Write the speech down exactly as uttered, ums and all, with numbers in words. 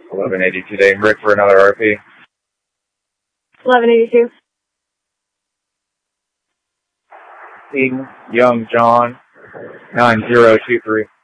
eleven eighty-two Dayton. Rick for another R P. eleven eighty-two. Eden, Young John, nine zero two three.